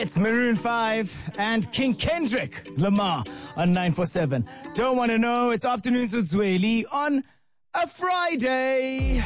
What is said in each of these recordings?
It's Maroon 5 and King Kendrick Lamar on 947. Don't want to know, it's Afternoons with Zweli on a Friday.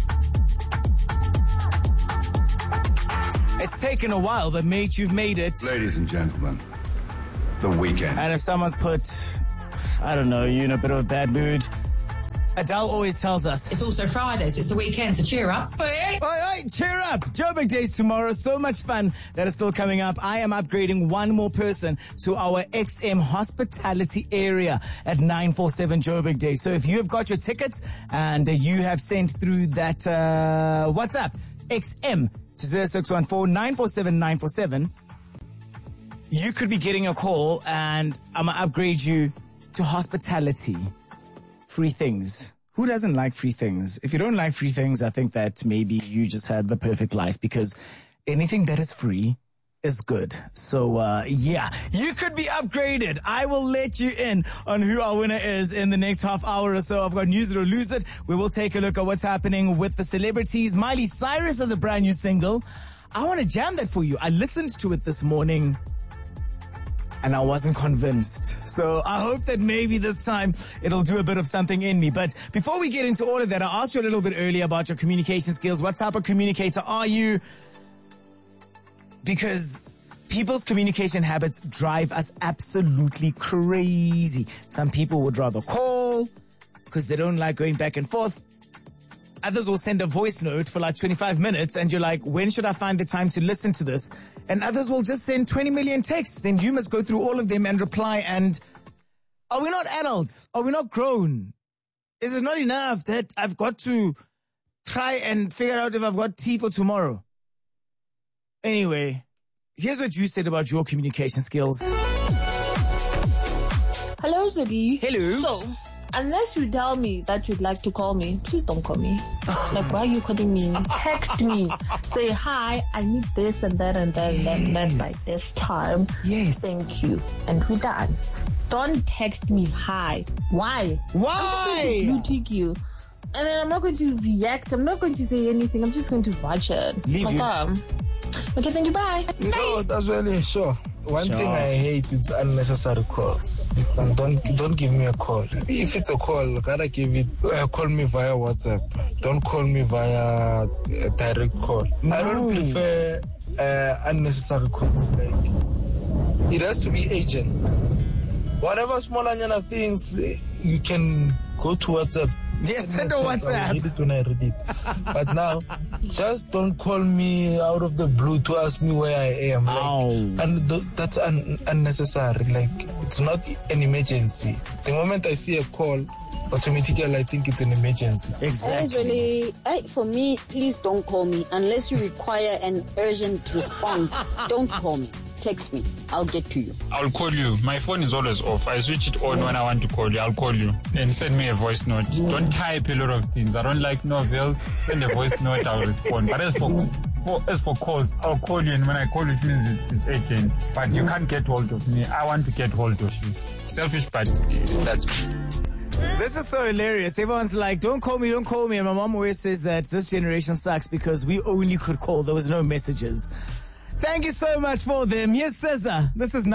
It's taken a while, but mate, you've made it. Ladies and gentlemen, the weekend. And if someone's put, I don't know, you in a bit of a bad mood, Adele always tells us, it's also Fridays, it's the weekend, so cheer up. Oi, cheer up. Joburg Days tomorrow. So much fun that is still coming up. I am upgrading one more person to our XM hospitality area at 947 Joburg Days. So if you have got your tickets and you have sent through that WhatsApp XM to 0614 947 947, you could be getting a call and I'm going to upgrade you to hospitality. Free things. Who doesn't like free things? If you don't like free things, I think that maybe you just had the perfect life, because anything that is free is good. So, yeah, you could be upgraded. I will let you in on who our winner is in the next half hour or so. I've got News It or Lose It. We will take a look at what's happening with the celebrities. Miley Cyrus has a brand new single. I want to jam that for you. I listened to it this morning and I wasn't convinced. So I hope that maybe this time it'll do a bit of something in me. But before we get into all of that, I asked you a little bit earlier about your communication skills. What type of communicator are you? Because people's communication habits drive us absolutely crazy. Some people would rather call because they don't like going back and forth. Others will send a voice note for like 25 minutes and you're like, when should I find the time to listen to this? And others will just send 20 million texts. Then you must go through all of them and reply. And are we not adults? Are we not grown? Is it not enough that I've got to try and figure out if I've got tea for tomorrow? Anyway, here's what you said about your communication skills. Hello, Zodi. Hello. So, unless you tell me that you'd like to call me, please don't call me. Like, why are you calling me? Text me. Say, hi, I need this and that and that and that and that by this time. Yes. Thank you. And we're done. Don't text me, hi. Why? Why? I'm just going to blue tick you. And then I'm not going to react. I'm not going to say anything. I'm just going to watch it. Leave you. Okay, thank you. Bye. No, that's really sure. One thing I hate is unnecessary calls. And don't give me a call. If it's a call, gotta give it. Call me via WhatsApp. Don't call me via a direct call. No. I don't prefer unnecessary calls. Like, it has to be agent. Whatever small anyana things, you can go to WhatsApp. Yes, send a WhatsApp. I read it when I read it. But now, just don't call me out of the blue to ask me where I am. Like, and that's unnecessary. Like, it's not an emergency. The moment I see a call, automatically I think it's an emergency. Exactly. For me, please don't call me unless you require an urgent response. Don't call me. Text me. I'll get to you. I'll call you. My phone is always off. I switch it on when I want to call you. I'll call you. Then send me a voice note. Don't type a lot of things. I don't like novels. Send a voice note, I'll respond. But as for calls, I'll call you, and when I call you, it means it's urgent. But you can't get hold of me. I want to get hold of you. Selfish, but that's me. This is so hilarious. Everyone's like, don't call me. And my mom always says that this generation sucks because we only could call. There was no messages. Thank you so much for them. Yes, Cesar. This is